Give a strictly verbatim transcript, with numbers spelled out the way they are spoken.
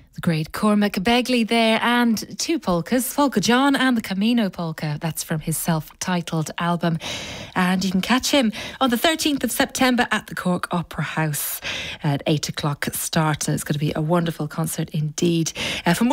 The great Cormac Begley there, and two polkas, Polka John and the Camino Polka. That's from his self-titled album. And you can catch him on the thirteenth of September at the Cork Opera House at eight o'clock start. And it's going to be a wonderful concert indeed. Uh, for more